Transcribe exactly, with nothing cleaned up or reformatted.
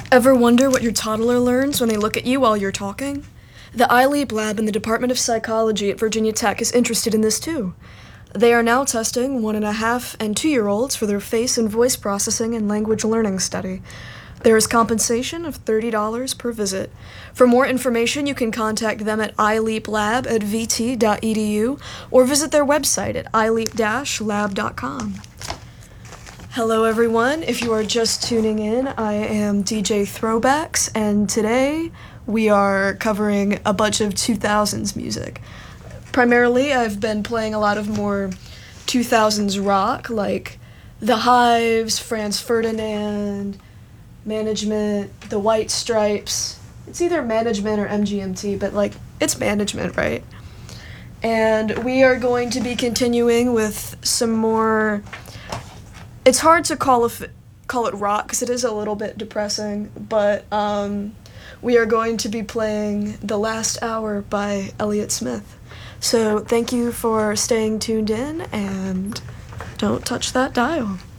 Ever wonder what your toddler learns when they look at you while you're talking? The iLeap Lab in the Department of Psychology at Virginia Tech is interested in this too. They are now testing one and a half and two year olds for their face and voice processing and language learning study. There is compensation of thirty dollars per visit. For more information, you can contact them at ileaplab at v t dot e d u or visit their website at i leap dash lab dot com. Hello everyone, if you are just tuning in, I am D J Throwbacks, and today we are covering a bunch of two thousands music. Primarily, I've been playing a lot of more two thousands rock, like The Hives, Franz Ferdinand, Management, The White Stripes. It's either Management or M G M T, but like, it's Management, right? And we are going to be continuing with some more... It's hard to call it, call it rock because it is a little bit depressing, but um, we are going to be playing The Last Hour by Elliott Smith. So thank you for staying tuned in, and don't touch that dial.